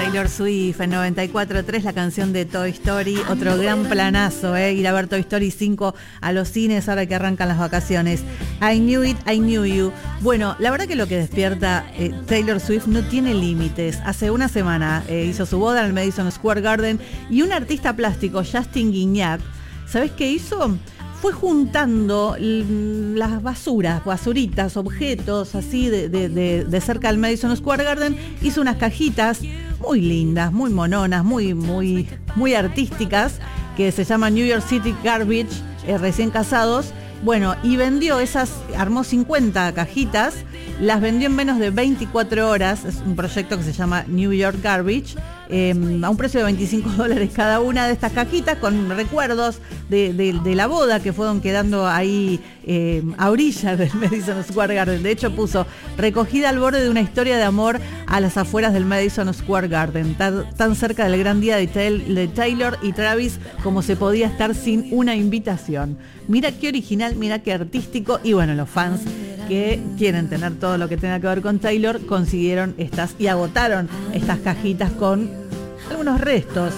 Taylor Swift en 94.3, la canción de Toy Story, otro gran planazo, ir a ver Toy Story 5 a los cines ahora que arrancan las vacaciones. I Knew It, I Knew You. Bueno, la verdad que lo que despierta Taylor Swift no tiene límites. Hace una semana hizo su boda en el Madison Square Garden y un artista plástico, Justin Guignac, ¿sabés qué hizo? Fue juntando las basuritas, objetos así de cerca del Madison Square Garden. Hizo unas cajitas muy lindas, muy mononas, muy artísticas, que se llaman New York City Garbage, recién casados. Bueno, y vendió armó 50 cajitas, las vendió en menos de 24 horas. Es un proyecto que se llama New York Garbage, a un precio de $25 cada una de estas cajitas, con recuerdos de la boda que fueron quedando ahí a orillas del Madison Square Garden. De hecho, puso recogida al borde de una historia de amor a las afueras del Madison Square Garden, tan cerca del gran día de Taylor y Travis como se podía estar sin una invitación. Mira qué original, mira qué artístico. Y bueno, los fans que quieren tener todo lo que tenga que ver con Taylor consiguieron y agotaron estas cajitas con algunos restos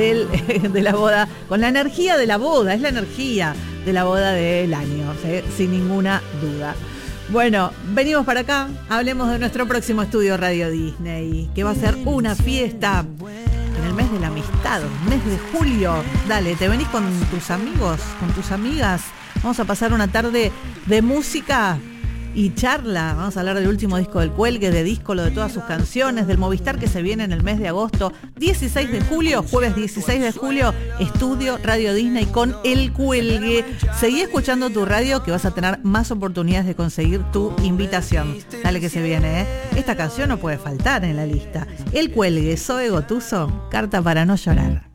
de la boda, con la energía de la boda. Es la energía de la boda del año, ¿sí? Sin ninguna duda. Bueno, venimos para acá, hablemos de nuestro próximo estudio Radio Disney, que va a ser una fiesta en el mes de la amistad, mes de julio. Dale, te venís con tus amigos, con tus amigas. Vamos a pasar una tarde de música y charla. Vamos a hablar del último disco del Cuelgue, de Díscolo, de todas sus canciones, del Movistar que se viene en el mes de agosto. 16 de julio, jueves 16 de julio, estudio Radio Disney con El Cuelgue. Seguí escuchando tu radio, que vas a tener más oportunidades de conseguir tu invitación. Dale que se viene, Esta canción no puede faltar en la lista. El Cuelgue, Zoe Gotuso, Carta para no llorar.